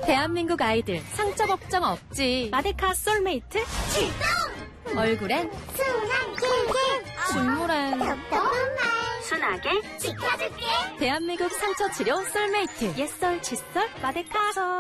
대한민국 아이들 상처 걱정 없지. 마데카 솔메이트 출동! 얼굴엔 순한 꿀꿀 중물엔 답답한 말 순하게 지켜줄게. 대한민국 상처 치료 솔메이트 옛설 칫솔 마데카